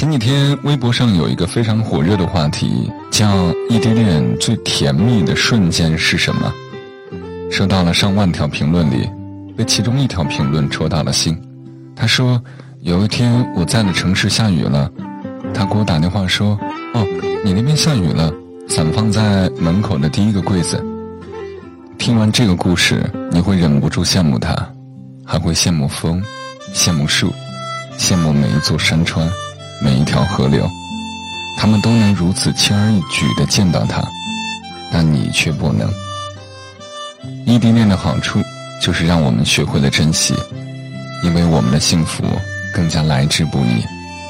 前几天微博上有一个非常火热的话题，叫异地恋最甜蜜的瞬间是什么？收到了上万条评论里，被其中一条评论戳到了心。他说，有一天我在的城市下雨了，他给我打电话说，你那边下雨了，伞放在门口的第一个柜子。听完这个故事，你会忍不住羡慕他，还会羡慕风，羡慕树，羡慕每一座山川，每一条河流，他们都能如此轻而易举地见到他，但你却不能。异地恋的好处就是让我们学会了珍惜，因为我们的幸福更加来之不易。